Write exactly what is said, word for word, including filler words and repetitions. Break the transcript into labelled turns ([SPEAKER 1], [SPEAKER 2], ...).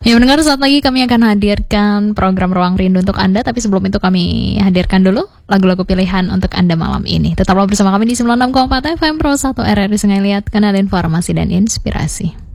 [SPEAKER 1] Ya mendengar, saat lagi kami akan hadirkan program Ruang Rindu untuk Anda. Tapi sebelum itu kami hadirkan dulu lagu-lagu pilihan untuk Anda malam ini. Tetaplah bersama kami di sembilan puluh enam koma empat F M Pro satu R R I Sungai Liat, kanal informasi dan inspirasi.